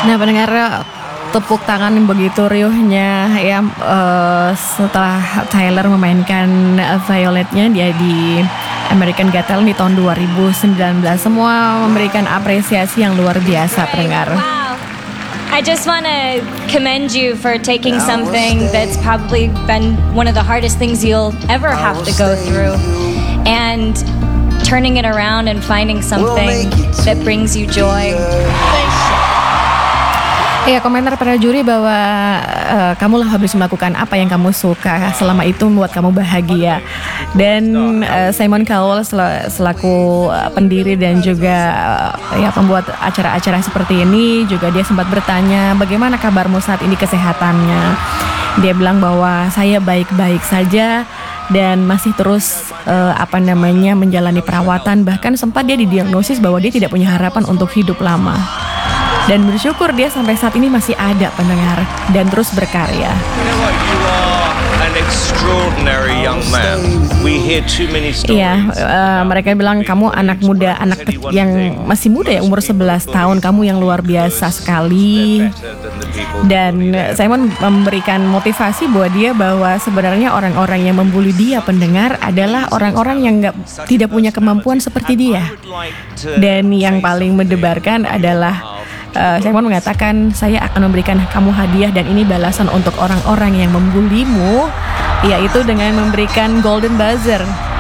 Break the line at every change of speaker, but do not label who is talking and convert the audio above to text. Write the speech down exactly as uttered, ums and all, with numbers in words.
Nah, pendengar, tepuk tangan yang begitu riuhnya ya eh, setelah Tyler memainkan eh, Violetnya dia di American Got Talent di tahun dua ribu sembilan belas. Semua memberikan apresiasi yang luar biasa, pendengar.
Wow. I just want to commend you for taking something that's probably been one of the hardest things you'll ever have to go through and turning it around and finding something that brings you joy.
Ya, komentar para juri bahwa uh, kamulah habis melakukan apa yang kamu suka, selama itu membuat kamu bahagia. Dan uh, Simon Cowell sel- selaku uh, pendiri dan juga uh, ya pembuat acara-acara seperti ini juga dia sempat bertanya bagaimana kabarmu saat ini kesehatannya. Dia bilang bahwa saya baik-baik saja dan masih terus uh, apa namanya menjalani perawatan, bahkan sempat dia didiagnosis bahwa dia tidak punya harapan untuk hidup lama. Dan bersyukur dia sampai saat ini masih ada, pendengar, dan terus berkarya. Iya, uh, mereka bilang kamu anak muda, anak ke- yang masih muda ya, umur sebelas tahun, kamu yang luar biasa sekali. Dan Simon memberikan motivasi buat dia bahwa sebenarnya orang-orang yang membuli dia, pendengar, adalah orang-orang yang nggak tidak punya kemampuan seperti dia. Dan yang paling mendebarkan adalah Uh, Simon mengatakan, saya akan memberikan kamu hadiah dan ini balasan untuk orang-orang yang membulimu, yaitu dengan memberikan golden buzzer.